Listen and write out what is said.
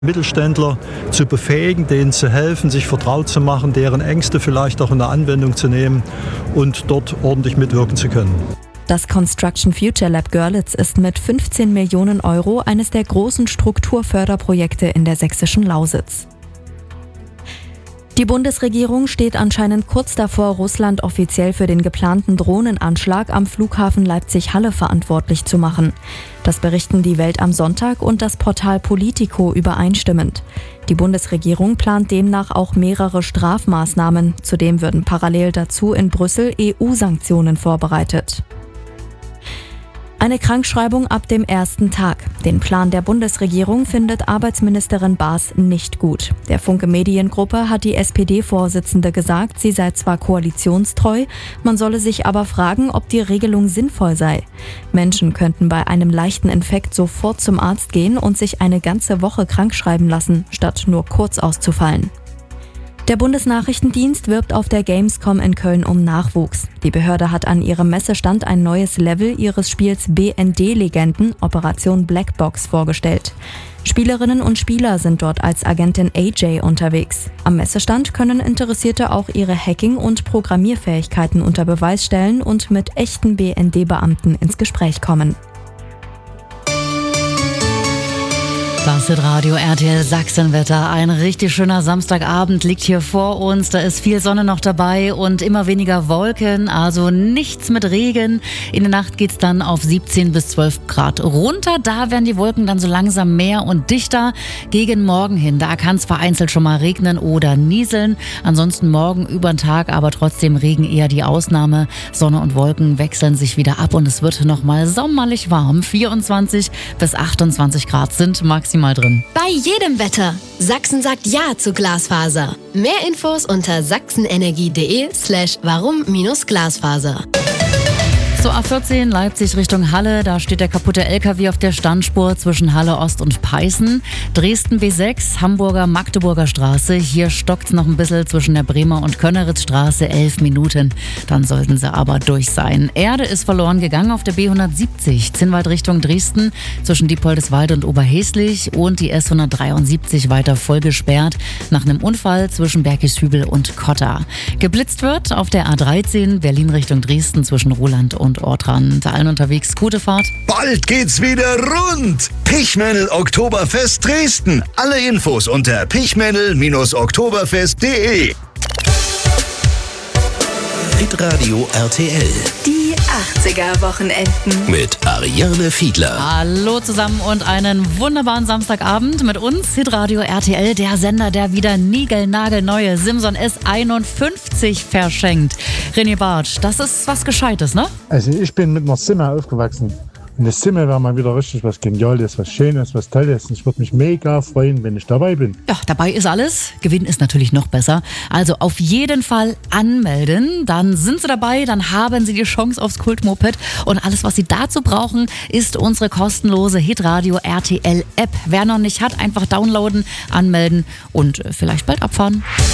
Mittelständler zu befähigen, denen zu helfen, sich vertraut zu machen, deren Ängste vielleicht auch in der Anwendung zu nehmen und dort ordentlich mitwirken zu können. Das Construction Future Lab Görlitz ist mit 15 Millionen Euro eines der großen Strukturförderprojekte in der sächsischen Lausitz. Die Bundesregierung steht anscheinend kurz davor, Russland offiziell für den geplanten Drohnenanschlag am Flughafen Leipzig-Halle verantwortlich zu machen. Das berichten die Welt am Sonntag und das Portal Politico übereinstimmend. Die Bundesregierung plant demnach auch mehrere Strafmaßnahmen. Zudem würden parallel dazu in Brüssel EU-Sanktionen vorbereitet. Eine Krankschreibung ab dem ersten Tag. Den Plan der Bundesregierung findet Arbeitsministerin Baas nicht gut. Der Funke Mediengruppe hat die SPD-Vorsitzende gesagt, sie sei zwar koalitionstreu, man solle sich aber fragen, ob die Regelung sinnvoll sei. Menschen könnten bei einem leichten Infekt sofort zum Arzt gehen und sich eine ganze Woche krankschreiben lassen, statt nur kurz auszufallen. Der Bundesnachrichtendienst wirbt auf der Gamescom in Köln um Nachwuchs. Die Behörde hat an ihrem Messestand ein neues Level ihres Spiels BND-Legenden Operation Blackbox vorgestellt. Spielerinnen und Spieler sind dort als Agentin AJ unterwegs. Am Messestand können Interessierte auch ihre Hacking- und Programmierfähigkeiten unter Beweis stellen und mit echten BND-Beamten ins Gespräch kommen. Das Hitradio RTL Sachsenwetter. Ein richtig schöner Samstagabend liegt hier vor uns. Da ist viel Sonne noch dabei und immer weniger Wolken, also nichts mit Regen. In der Nacht geht's dann auf 17 bis 12 Grad runter. Da werden die Wolken dann so langsam mehr und dichter. Gegen morgen hin, da kann es vereinzelt schon mal regnen oder nieseln. Ansonsten morgen über den Tag, aber trotzdem Regen eher die Ausnahme. Sonne und Wolken wechseln sich wieder ab und es wird nochmal sommerlich warm. 24 bis 28 Grad sind maximal drin. Bei jedem Wetter. Sachsen sagt Ja zu Glasfaser. Mehr Infos unter sachsenenergie.de/warum-Glasfaser. Zur A14 Leipzig Richtung Halle, da steht der kaputte LKW auf der Standspur zwischen Halle Ost und Peißen. Dresden B6, Hamburger Magdeburger Straße, hier stockt's noch ein bisschen zwischen der Bremer und Könneritzstraße, 11 Minuten. Dann sollten sie aber durch sein. Erde ist verloren gegangen auf der B170, Zinnwald Richtung Dresden, zwischen Diepoldeswald und Oberheslich und die S173 weiter voll gesperrt nach einem Unfall zwischen Bergischhübel und Kotta. Geblitzt wird auf der A13 Berlin Richtung Dresden zwischen Roland und Ortrand. Allen unterwegs gute Fahrt. Bald geht's wieder rund. Pichmännel Oktoberfest Dresden. Alle Infos unter pichmännel-oktoberfest.de. Hitradio RTL. Die 80er-Wochenenden. Mit Ariane Fiedler. Hallo zusammen und einen wunderbaren Samstagabend mit uns. Hitradio RTL, der Sender, der wieder niegelnagelneue Simson S51 verschenkt. René Bartsch, das ist was Gescheites, ne? Also ich bin mit einer Zimmer aufgewachsen. Und das Zimmer war mal wieder richtig was Geniales, was Schönes, was Tolles. Und ich würde mich mega freuen, wenn ich dabei bin. Ja, dabei ist alles. Gewinnen ist natürlich noch besser. Also auf jeden Fall anmelden. Dann sind Sie dabei, dann haben Sie die Chance aufs Kultmoped. Und alles, was Sie dazu brauchen, ist unsere kostenlose Hitradio RTL App. Wer noch nicht hat, einfach downloaden, anmelden und vielleicht bald abfahren.